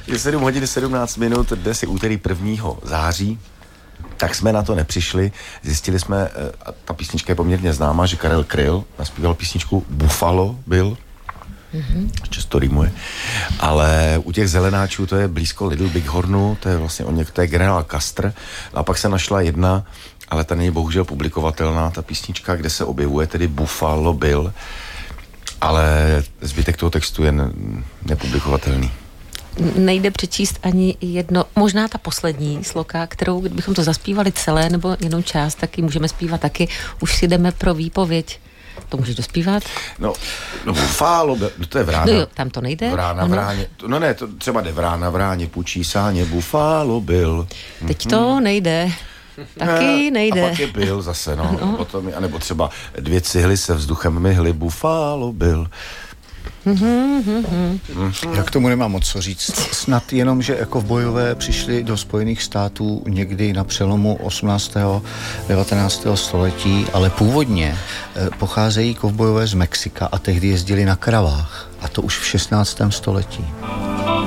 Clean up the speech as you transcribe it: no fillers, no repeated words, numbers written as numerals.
Je 7 hodin 17 minut, dnes je úterý 1. září, tak jsme na to nepřišli. Zjistili jsme, a ta písnička je poměrně známá, že Karel Kryl naspíval písničku Buffalo Bill, často rýmuje, ale u těch zelenáčů to je blízko Little Big Hornu, to je vlastně to je generál Custer, a pak se našla jedna, ale ta není bohužel publikovatelná, ta písnička, kde se objevuje tedy Buffalo Bill, ale zbytek toho textu je nepublikovatelný. Nejde přečíst ani jedno, možná ta poslední sloka, kterou kdybychom to zaspívali celé, nebo jenom část, tak ji můžeme zpívat taky. Už si jdeme pro výpověď. To můžeš dospívat? No Buffalo, to je vrána. No jo, tam to nejde. Vrána, vráně. No ne, to třeba jde vrána, vráně, pučí sáně, Buffalo Bill. Teď to nejde. Taky nejde. A pak je Bill zase, no. Potom, anebo třeba 2 cihly se vzduchem myhly, Buffalo Bill. Já k tomu nemám moc co říct. Snad jenom, že jako v bojové přišli do Spojených států někdy na přelomu 18. 19. století, ale původně pocházejí kovbojové z Mexika a tehdy jezdili na kravách. A to už v 16. století.